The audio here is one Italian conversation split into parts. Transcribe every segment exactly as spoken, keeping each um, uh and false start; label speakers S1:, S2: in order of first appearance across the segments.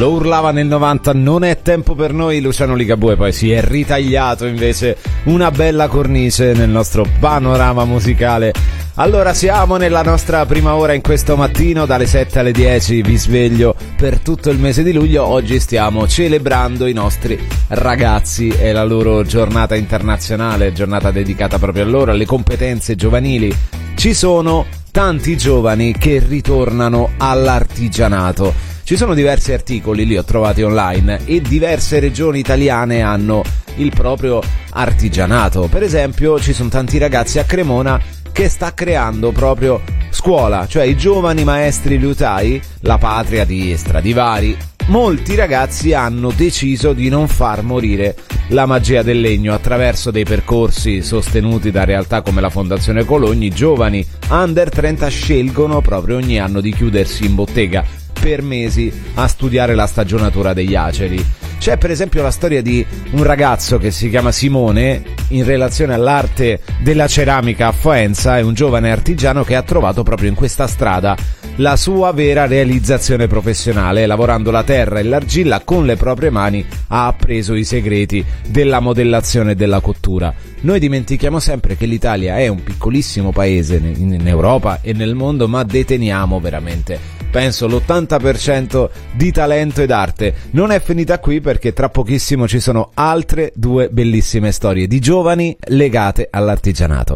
S1: lo urlava nel novanta, non è tempo per noi, Luciano Ligabue, poi si è ritagliato invece una bella cornice nel nostro panorama musicale. Allora siamo nella nostra prima ora in questo mattino, dalle sette alle dieci vi sveglio per tutto il mese di luglio. Oggi stiamo celebrando i nostri ragazzi e la loro giornata internazionale, giornata dedicata proprio a loro, alle competenze giovanili. Ci sono tanti giovani che ritornano all'artigianato. Ci sono diversi articoli, li ho trovati online, e diverse regioni italiane hanno il proprio artigianato. Per esempio ci sono tanti ragazzi a Cremona che sta creando proprio scuola, cioè i giovani maestri liutai, la patria di Stradivari. Molti ragazzi hanno deciso di non far morire la magia del legno attraverso dei percorsi sostenuti da realtà come la Fondazione Cologni. Giovani under trenta scelgono proprio ogni anno di chiudersi in bottega per mesi a studiare la stagionatura degli aceri. C'è per esempio la storia di un ragazzo che si chiama Simone in relazione all'arte della ceramica a Faenza. È un giovane artigiano che ha trovato proprio in questa strada la sua vera realizzazione professionale. Lavorando la terra e l'argilla con le proprie mani ha appreso i segreti della modellazione e della cottura. Noi dimentichiamo sempre che l'Italia è un piccolissimo paese in, in Europa e nel mondo, ma deteniamo veramente, penso, l'ottanta per cento di talento ed arte. Non è finita qui, perché tra pochissimo ci sono altre due bellissime storie di giovani legate all'artigianato.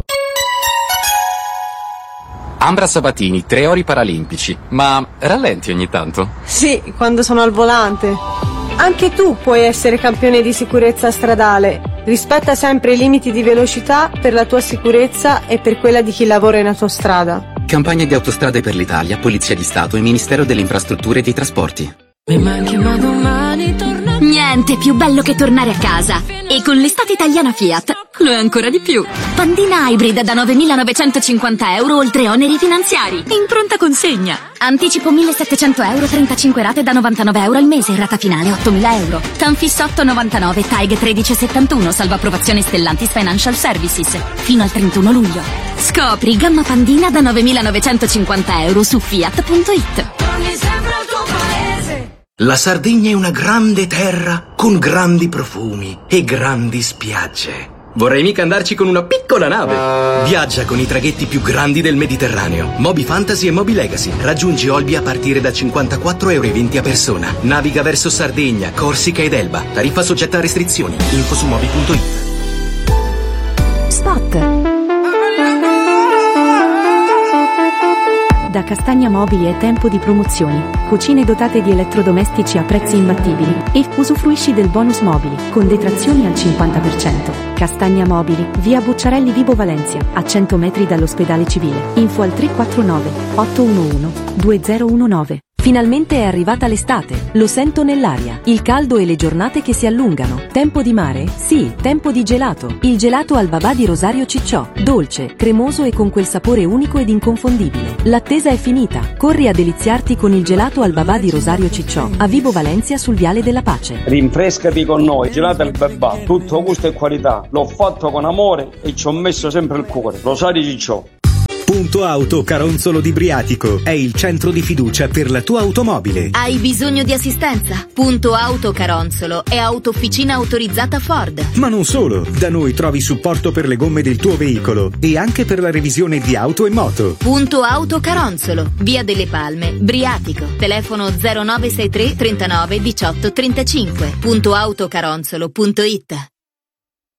S2: Ambra Sabatini, tre ori paralimpici, ma rallenti ogni tanto?
S3: Sì, quando sono al volante. Anche tu puoi essere campione di sicurezza stradale. Rispetta sempre i limiti di velocità per la tua sicurezza e per quella di chi lavora in autostrada.
S2: Campagna di Autostrade per l'Italia, Polizia di Stato e Ministero delle Infrastrutture e dei Trasporti.
S4: Niente più bello che tornare a casa. E con l'estate italiana Fiat lo è ancora di più. Pandina Hybrid da novemilanovecentocinquanta euro oltre oneri finanziari. In pronta consegna. Anticipo millesettecento euro, trentacinque rate da novantanove euro al mese, rata finale ottomila euro. Tanfis otto novantanove, T A I G tredici settantuno, salva approvazione Stellantis Financial Services. Fino al trentuno luglio. Scopri gamma Pandina da novemilanovecentocinquanta euro su fiat punto it.
S5: La Sardegna è una grande terra con grandi profumi e grandi spiagge.
S2: Vorrei mica andarci con una piccola nave.
S5: Viaggia con i traghetti più grandi del Mediterraneo. Moby Fantasy e Moby Legacy. Raggiungi Olbia a partire da cinquantaquattro euro e venti a persona. Naviga verso Sardegna, Corsica ed Elba. Tariffa soggetta a restrizioni. Info su moby punto it.
S6: Spot. Da Castagna Mobili è tempo di promozioni. Cucine dotate di elettrodomestici a prezzi imbattibili. E usufruisci del bonus mobili, con detrazioni al cinquanta per cento. Castagna Mobili, via Bucciarelli Vibo Valencia, a cento metri dall'ospedale civile. Info al tre quattro nove otto uno uno due zero uno nove. Finalmente è arrivata l'estate, lo sento nell'aria, il caldo e le giornate che si allungano. Tempo di mare? Sì, tempo di gelato. Il gelato al babà di Rosario Cicciò, dolce, cremoso e con quel sapore unico ed inconfondibile. L'attesa è finita, corri a deliziarti con il gelato al babà di Rosario Cicciò, a Vibo Valencia sul Viale della Pace.
S7: Rinfrescati con noi, gelato al babà, tutto gusto e qualità. L'ho fatto con amore e ci ho messo sempre il cuore. Rosario Cicciò.
S8: Punto Auto Caronzolo di Briatico è il centro di fiducia per la tua automobile.
S4: Hai bisogno di assistenza? Punto Auto Caronzolo è autofficina autorizzata Ford.
S8: Ma non solo, da noi trovi supporto per le gomme del tuo veicolo e anche per la revisione di auto e moto.
S4: Punto Auto Caronzolo, via delle Palme, Briatico, telefono zero nove sei tre trentanove diciotto trentacinque. punto autocaronzolo punto it.